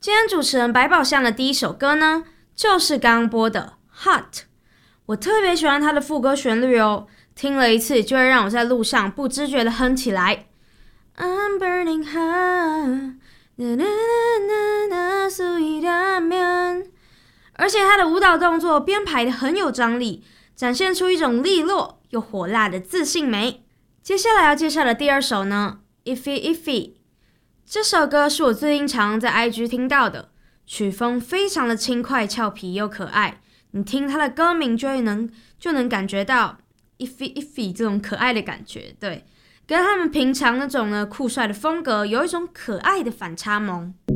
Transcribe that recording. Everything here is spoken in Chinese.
今天主持人百宝箱的第一首歌呢，就是刚刚播的《Hot》。我特别喜欢它的副歌旋律哦，听了一次就会让我在路上不自觉的哼起来。I'm burning hot， 而且它的舞蹈动作编排的很有张力，展现出一种利落又火辣的自信美。接下来要介绍的第二首呢， Iffy Iffy。这首歌是我最近常在 IG 听到的，曲风非常的轻快俏皮又可爱，你听它的歌名就能感觉到 Iffy Iffy 这种可爱的感觉，对，跟他们平常那种呢酷帅的风格有一种可爱的反差萌。